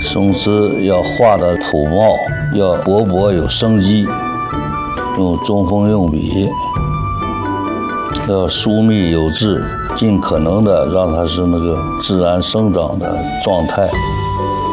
松枝要画的朴茂，要活泼有生机，用中锋用笔，要疏密有致，尽可能的让它是那个自然生长的状态。